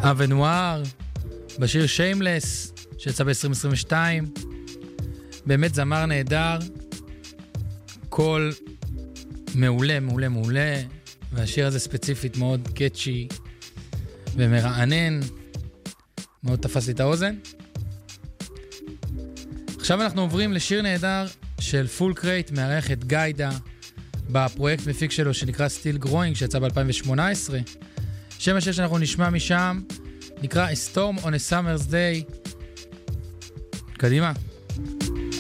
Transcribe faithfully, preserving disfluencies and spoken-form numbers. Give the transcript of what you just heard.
אבנואר, בשיר שיימלס, שיצא ב-עשרים עשרים ושתיים. באמת זמר נהדר, קול מעולה, מעולה, מעולה, והשיר הזה ספציפית מאוד קאצ'י ומרענן, מאוד תפס לי את האוזן. עכשיו אנחנו עוברים לשיר נהדר של פול קרייט, מארח את גיידה בפרויקט מפיק שלו שנקרא Still Growing, שיצא ב-אלפיים שמונה עשרה. שם השיר שאנחנו נשמע משם נקרא A Storm on a Summer's Day. קדימה.